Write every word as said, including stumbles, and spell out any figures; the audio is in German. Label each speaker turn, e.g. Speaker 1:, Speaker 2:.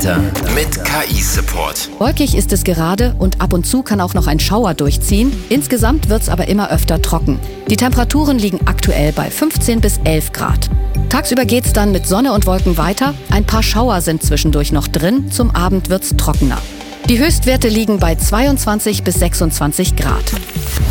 Speaker 1: Wetter mit K I-Support.
Speaker 2: Wolkig ist es gerade und ab und zu kann auch noch ein Schauer durchziehen. Insgesamt wird es aber immer öfter trocken. Die Temperaturen liegen aktuell bei fünfzehn bis elf Grad. Tagsüber geht es dann mit Sonne und Wolken weiter. Ein paar Schauer sind zwischendurch noch drin. Zum Abend wird es trockener. Die Höchstwerte liegen bei zweiundzwanzig bis sechsundzwanzig Grad.